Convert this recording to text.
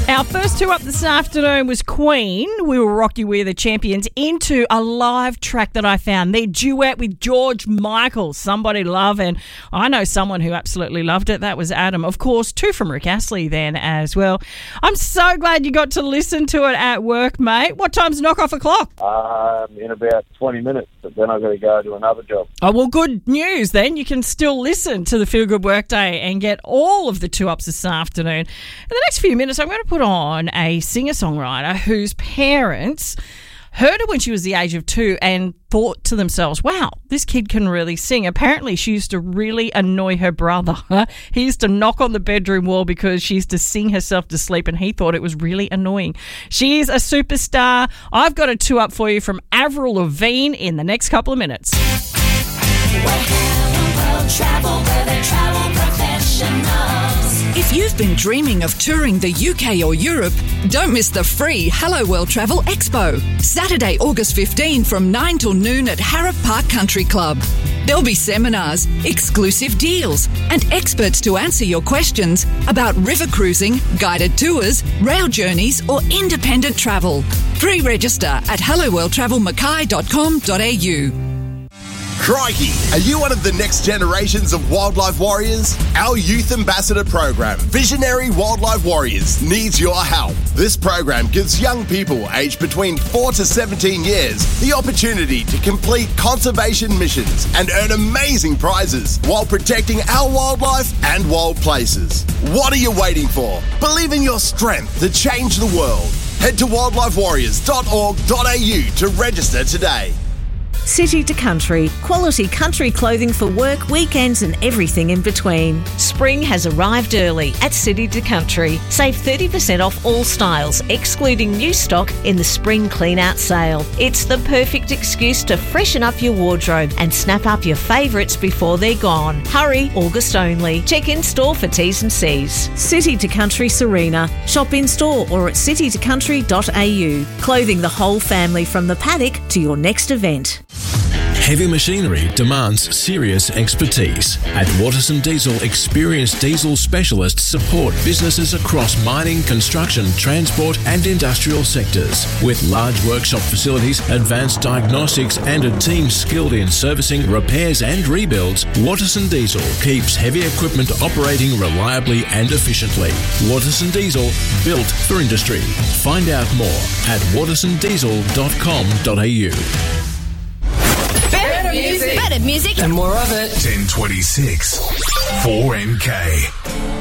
Our first two up this afternoon was Queen. We will rock you, we're the champions, into a live track that I found. Their duet with George Michael, Somebody Love. And I know someone who absolutely loved it. That was Adam. Of course, two from Rick Astley then as well. I'm so glad you got to listen to it at work, mate. What time's knock off o'clock? In about 20 minutes, but then I've got to go to another job. Oh, well, good news then. You can still listen to the Feel Good Workday and get all of the two ups this afternoon. In the next few minutes, I'm going to put on a singer-songwriter whose parents heard her when she was the age of 2 and thought to themselves, wow, this kid can really sing. Apparently, she used to really annoy her brother. He used to knock on the bedroom wall because she used to sing herself to sleep and he thought it was really annoying. She is a superstar. I've got a two up for you from Avril Lavigne in the next couple of minutes. If you've been dreaming of touring the UK or Europe, don't miss the free Hello World Travel Expo. Saturday, August 15 from 9 till noon at Harrop Park Country Club. There'll be seminars, exclusive deals, and experts to answer your questions about river cruising, guided tours, rail journeys, or independent travel. Pre-register at helloworldtravelmackay.com.au. Crikey! Are you one of the next generations of wildlife warriors? Our youth ambassador program, Visionary Wildlife Warriors, needs your help. This program gives young people aged between 4 to 17 years the opportunity to complete conservation missions and earn amazing prizes while protecting our wildlife and wild places. What are you waiting for? Believe in your strength to change the world. Head to wildlifewarriors.org.au to register today. City to Country, quality country clothing for work, weekends and everything in between. Spring has arrived early at City to Country. Save 30% off all styles, excluding new stock in the spring clean-out sale. It's the perfect excuse to freshen up your wardrobe and snap up your favourites before they're gone. Hurry, August only. Check in store for T's and C's. City to Country Serena. Shop in store or at citytocountry.au. Clothing the whole family from the paddock to your next event. Heavy machinery demands serious expertise. At Watterson Diesel, experienced diesel specialists support businesses across mining, construction, transport and industrial sectors. With large workshop facilities, advanced diagnostics and a team skilled in servicing, repairs and rebuilds, Watterson Diesel keeps heavy equipment operating reliably and efficiently. Watterson Diesel, built for industry. Find out more at wattersondiesel.com.au. Better music. And more of it. 1026 4NK.